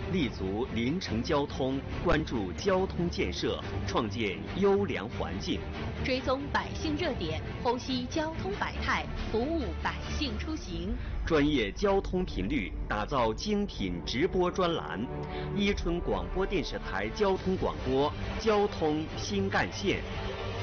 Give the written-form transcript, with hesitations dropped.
立足临城交通，关注交通建设，创建优良环境， 追踪百姓热点，剖析交通百态，服务百姓出行。 专业交通频率，打造精品直播专栏。伊春广播电视台交通广播，交通新干线。